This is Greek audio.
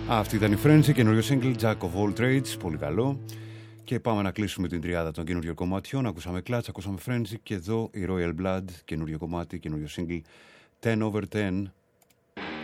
Αυτή ήταν η Frenzy, καινούριο single Jack of All Trades, πολύ καλό. Και πάμε να κλείσουμε την τριάδα των καινούριων κομματιών. Ακούσαμε Clutch, ακούσαμε Frenzy και εδώ η Royal Blood, καινούριο κομμάτι, καινούριο single 10/10.